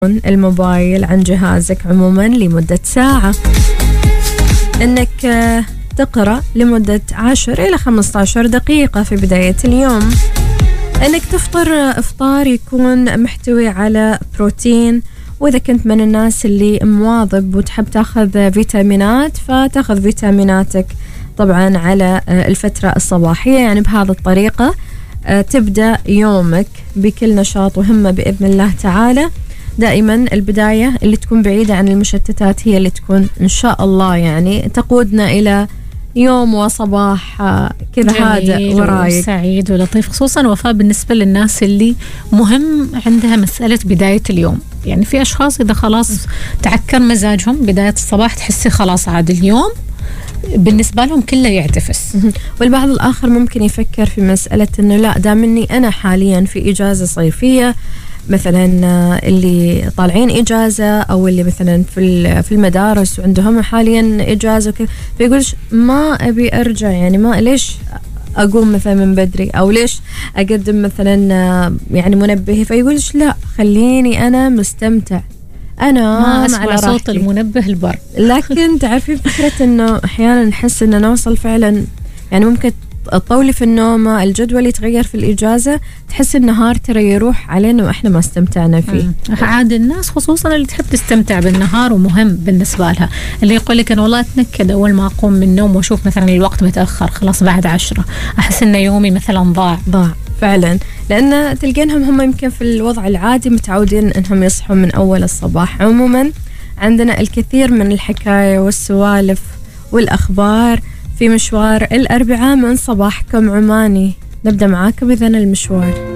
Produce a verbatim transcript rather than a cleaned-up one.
الموبايل عن جهازك عموما لمدة ساعة، انك تقرأ لمدة عشر إلى خمسة عشر دقيقة في بداية اليوم، انك تفطر افطار يكون محتوي على بروتين، واذا كنت من الناس اللي مواظب وتحب تاخذ فيتامينات فتاخذ فيتاميناتك طبعا على الفترة الصباحية. يعني بهذه الطريقة تبدأ يومك بكل نشاط وهمة بإذن الله تعالى. دائما البداية اللي تكون بعيدة عن المشتتات هي اللي تكون إن شاء الله يعني تقودنا إلى يوم وصباح كذا هادئ ورايق سعيد ولطيف، خصوصا وفاء بالنسبة للناس اللي مهم عندها مسألة بداية اليوم. يعني في أشخاص إذا خلاص تعكر مزاجهم بداية الصباح تحسي خلاص عاد اليوم بالنسبة لهم كله يعتفس. والبعض الآخر ممكن يفكر في مسألة إنه لا دام إني أنا حاليا في إجازة صيفية، مثلا اللي طالعين إجازة أو اللي مثلا في في المدارس وعندهم حاليا إجازة وكذا، فيقولش ما أبي أرجع، يعني ما ليش أقوم مثلا من بدري أو ليش أقدم مثلا يعني منبهي، فيقولش لا خليني أنا مستمتع، أنا ما أسمع صوت المنبه البر. لكن تعرفين فكرة إنه أحيانا نحس إنه نوصل فعلا يعني ممكن تطولي في النوم، الجدول يتغير في الإجازة، تحس النهار ترى يروح علينا وإحنا ما استمتعنا فيه. عاد الناس خصوصا اللي تحب تستمتع بالنهار ومهم بالنسبة لها، اللي يقول لك أنا والله أتنكد أول ما أقوم من النوم وأشوف مثلا الوقت متأخر خلاص بعد عشرة أحس إن يومي مثلا ضاع ضاع فعلا، لأن تلقينهم هم يمكن في الوضع العادي متعودين إنهم يصحوا من أول الصباح. عموما عندنا الكثير من الحكاية والسوالف والأخبار في مشوار الأربعاء من صباحكم عماني. نبدأ معاكم إذن المشوار.